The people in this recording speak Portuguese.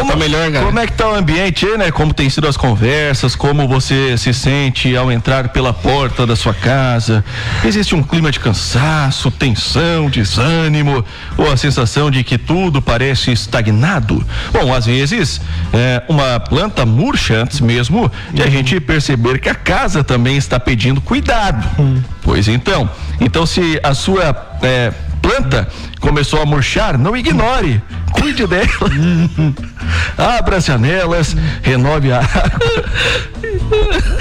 tá melhor, cara. Como é que tá o ambiente aí, né? Como tem sido as conversas, como você se sente ao entrar pela porta da sua casa? Existe um clima de cansaço, tensão, desânimo, ou a sensação de que tudo parece estagnado? Bom, às vezes, uma planta murcha antes mesmo de a gente perceber que a casa também está pedindo cuidado. Pois então, se a sua planta começou a murchar, não ignore, cuide dela. Abra as janelas, renove a água.